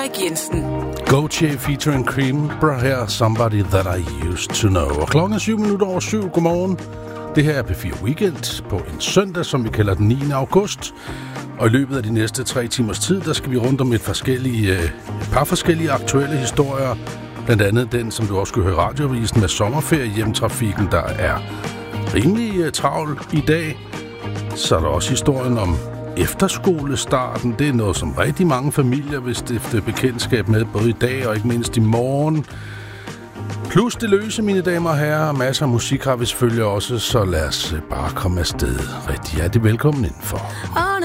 Frederik Jensen. Gotye featuring Cream Bra her, Somebody That I Used To Know. Og klokken er 7:07. Godmorgen. Det her er P4 Weekend på en søndag, som vi kalder den 9. august. Og i løbet af de næste 3 timers tid, der skal vi rundt om et par forskellige aktuelle historier. Blandt andet den, som du også skulle høre i radiovisen med sommerferie-hjemtrafikken, der er rimelig travl i dag. Så er der også historien om efterskolestarten. Det er noget, som rigtig mange familier vil stifte bekendtskab med, både i dag og ikke mindst i morgen. Plus det løse, mine damer og herrer. Masser af musik har vi selvfølgelig også, så lad os bare komme afsted. Rigtig hjertelig velkommen indenfor.